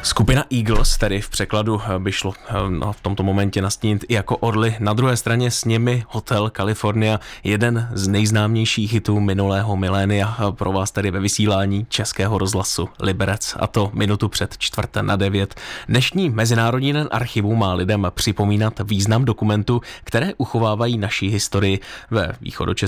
Skupina Eagles, tedy v překladu by šlo v tomto momentě nastínit i jako Orly. Na druhé straně s nimi Hotel California, jeden z nejznámějších hitů minulého milénia, pro vás tedy ve vysílání Českého rozhlasu Liberec, a to minutu před 8:45. Dnešní Mezinárodní den archivu má lidem připomínat význam dokumentů, které uchovávají naši historii ve východočeském